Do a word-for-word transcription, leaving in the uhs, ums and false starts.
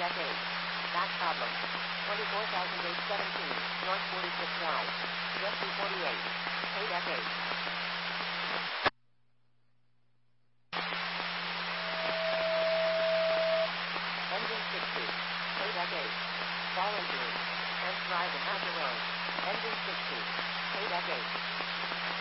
Deck eight. Back problem. twenty-four thousand eight hundred seventeen, North forty-six Drive. Jet two forty-eight. Pay Deck eight. Engine sixty. Pay Deck eight. Volunteers. Transcribe and Hacker Road. Engine sixty. Pay Deck eight.